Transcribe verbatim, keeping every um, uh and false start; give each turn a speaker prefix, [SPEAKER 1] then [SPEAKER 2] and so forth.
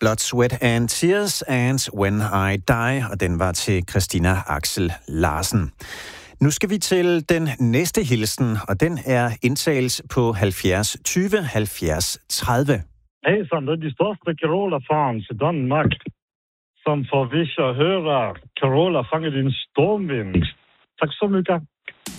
[SPEAKER 1] Blood, Sweat and Tears and When I Die, og den var til Christina Axel Larsen. Nu skal vi til den næste hilsen, og den er indtales på halvfjerds tyve halvfjerds tredive.
[SPEAKER 2] Hejsan, det är de största Carola-fans i Danmark som får vissa höra Carola fångar din stormvind. Tack så mycket.